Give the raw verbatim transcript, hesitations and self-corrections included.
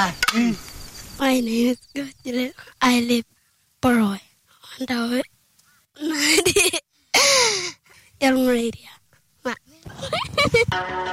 Hi. My name is Gotile. I live Paroy. On the ninety Elm Radio.